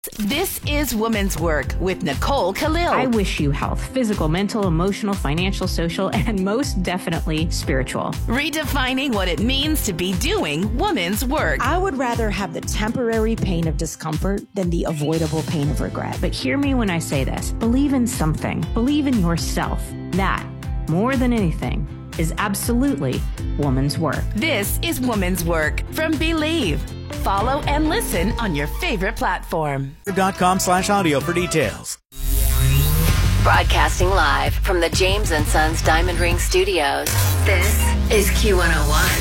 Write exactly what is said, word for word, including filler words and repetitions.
host, This is Woman's Work with Nicole Khalil. I wish you health, physical, mental, emotional, financial, social, and most definitely spiritual. Redefining what it means to be doing woman's work. I would rather have the temporary pain of discomfort than the avoidable pain of regret. But hear me when I say this. Believe in something. Believe in yourself. That, more than anything, is absolutely woman's work. This is Woman's Work from Believe. Follow and listen on your favorite platform. Dot com slash audio for details. Broadcasting live from the James and Sons Diamond Ring Studios. This is Q one oh one.